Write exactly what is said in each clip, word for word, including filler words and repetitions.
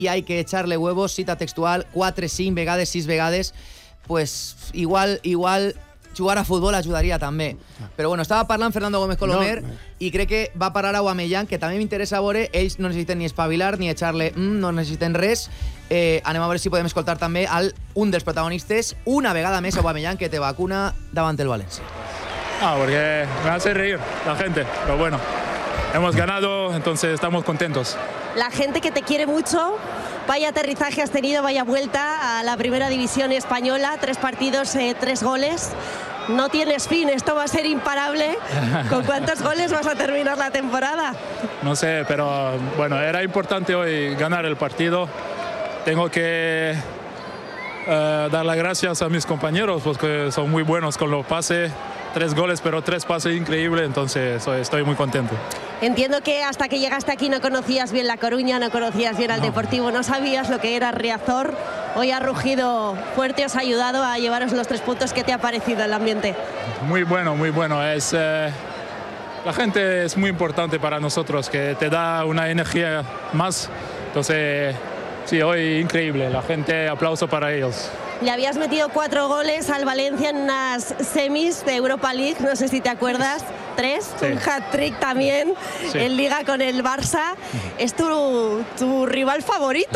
i hay que echarle huevos, cita textual, quatre, cinc vegades, sis vegades, pues igual, igual jugar a futbol ajudaria també. Però bueno, estava parlant Fernando Gómez Colomer no, no. i crec que va parar a Aubameyang, que també m'interessa veure, ells no necessiten ni espavilar ni echarle, mm, no necessiten res. Eh, anem a veure si podem escoltar també al, un dels protagonistes, una vegada més Aubameyang, que te vacuna davant el València. Ah, porque me hace reír la gente, pero bueno, hemos ganado, entonces estamos contentos. La gente que te quiere mucho, vaya aterrizaje has tenido, vaya vuelta a la primera división española, tres partidos, eh, tres goles. No tienes fin, esto va a ser imparable. ¿Con cuántos goles vas a terminar la temporada? No sé, pero bueno, era importante hoy ganar el partido. Tengo que uh, dar las gracias a mis compañeros porque son muy buenos con los pases. Tres goles, pero tres pases increíbles, entonces estoy muy contento. Entiendo que hasta que llegaste aquí no conocías bien La Coruña, no conocías bien al no. Deportivo, no sabías lo que era Riazor. Hoy ha rugido fuerte, os ha ayudado a llevaros los tres puntos. ¿Qué te ha parecido el ambiente? Muy bueno, muy bueno. Es, eh, la gente es muy importante para nosotros, que te da una energía más. Entonces, sí, hoy increíble. La gente, aplauso para ellos. Le habías metido cuatro goles al Valencia en unas semis de Europa League, no sé si te acuerdas, tres, sí. Un hat-trick también sí. En Liga con el Barça. ¿Es tu, tu rival favorito?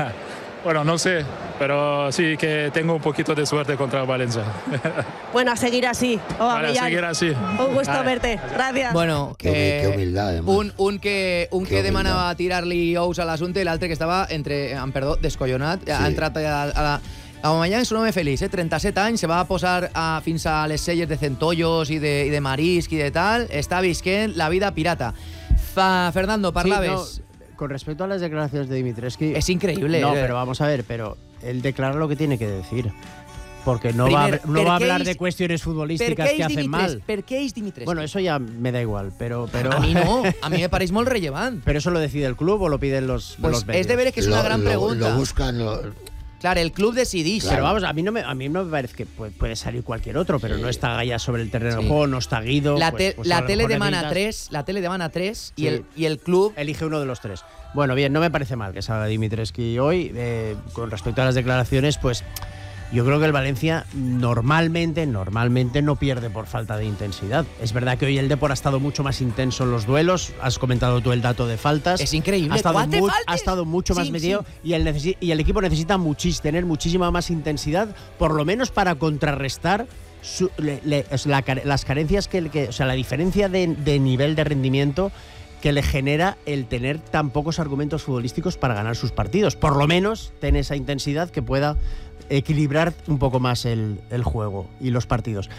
Bueno, no sé, pero sí que tengo un poquito de suerte contra el Valencia. Bueno, a seguir así. Oh, vale, a seguir así. Un gusto vale. Verte. Gracias. Bueno, qué, eh, qué humildad, además. Un, un que, un que demanava tirar-li ous a l'assumpte i l'altre que estava, entre, amb perdó, descollonat. Sí. Ha entrat a, a la... Aubameyang és un home feliç, eh? trenta-set anys, se va posar a, fins a les selles de centollos i de, i de marisc i de tal. Està visquent la vida pirata. Fa, Fernando, parlaves... Sí, no, con respecto a las declaraciones de Dimitrescu... Es increíble. No, eh? pero vamos a ver, pero él declara lo que tiene que decir. Porque no Primer, va, no va a hablar de cuestiones futbolísticas que hacen mal. ¿Per qué es Dimitrescu? Bueno, eso ya me da igual, pero... pero... A mí no, a mí me parece muy relevante. ¿Pero eso lo decide el club o lo piden los, pues los medios? Es de ver que es una lo, gran lo, pregunta. Lo buscan... Lo... Claro, el club decidís. Claro. Pero vamos, a mí no me, a mí no me parece que puede, puede salir cualquier otro, pero sí. No está ya sobre el terreno sí. del juego, no está Guido. La, te, pues, pues la tele demana necesitas... tres, la tele demana tres sí. y, el, y el club elige uno de los tres. Bueno, bien, no me parece mal que salga Dimitrescu hoy. Eh, con respecto a las declaraciones, pues yo creo que el Valencia normalmente, normalmente no pierde por falta de intensidad. Es verdad que hoy el Depor ha estado mucho más intenso en los duelos. Has comentado tú el dato de faltas. Es increíble. Ha estado, mu ha estado mucho más sí, metido sí. Y, el y el equipo necesita muchis tener muchísima más intensidad, por lo menos para contrarrestar su, le, le, la, las carencias que, que, o sea, la diferencia de, de nivel de rendimiento que le genera el tener tan pocos argumentos futbolísticos para ganar sus partidos. Por lo menos tener esa intensidad que pueda equilibrar un poco más el, el juego y los partidos.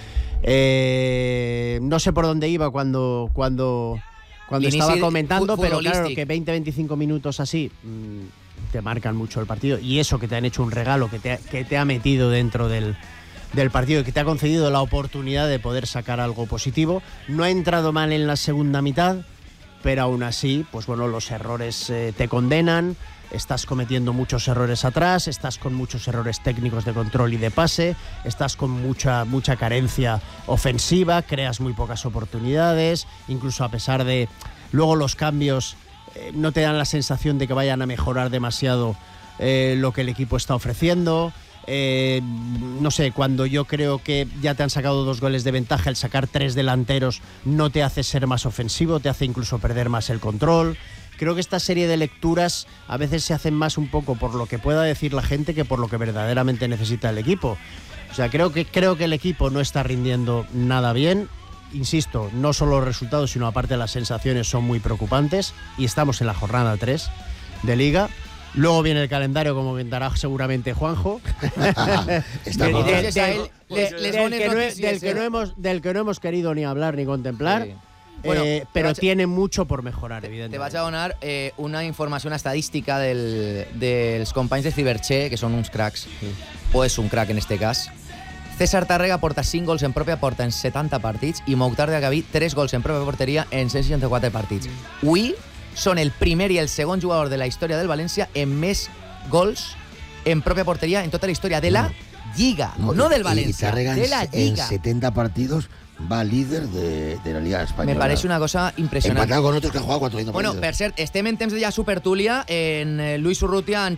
Eh, no sé por dónde iba cuando, cuando, cuando estaba comentando, pero claro que veinte a veinticinco minutos así mmm, te marcan mucho el partido. Y eso que te han hecho un regalo, que te, que te ha metido dentro del, del partido y que te ha concedido la oportunidad de poder sacar algo positivo. No ha entrado mal en la segunda mitad, pero aún así, pues bueno, los errores eh, te condenan. Estás cometiendo muchos errores atrás, estás con muchos errores técnicos de control y de pase, estás con mucha, mucha carencia ofensiva, creas muy pocas oportunidades, incluso a pesar de luego los cambios eh, no te dan la sensación de que vayan a mejorar demasiado eh, lo que el equipo está ofreciendo. Eh, no sé, cuando yo creo que ya te han sacado dos goles de ventaja, el sacar tres delanteros no te hace ser más ofensivo, te hace incluso perder más el control. Creo que esta serie de lecturas a veces se hacen más un poco por lo que pueda decir la gente que por lo que verdaderamente necesita el equipo. O sea, creo que, creo que el equipo no está rindiendo nada bien. Insisto, no solo los resultados, sino aparte las sensaciones son muy preocupantes. Y estamos en la jornada tres de Liga. Luego viene el calendario, como comentará seguramente Juanjo. Estamos del, del, del, del, que no, del, que no hemos, del que no hemos querido ni hablar ni contemplar. Sí. Bueno, eh, però tiene mucho por mejorar, evidentemente. Te vaig a donar eh, una informació, una estadística del, dels companys de Ciberche, que són uns cracs, sí. O és un crac en este cas. César Tàrrega porta cinc gols en pròpia porta en setanta partits i Mokhtar Diaby tres gols en pròpia porteria en cent seixanta-quatre partits. Avui són el primer i el segon jugador de la història del València en més gols en pròpia porteria en tota la història de la Lliga, no, no del València, y de la Lliga. En setenta partidos va líder de, de la Liga Española. Me parece una cosa impressionante. Empatado con otros que han jugado cuatro años. Bueno, per cert, estem en temps de ja supertúlia. En eh, Luis Urrutia, en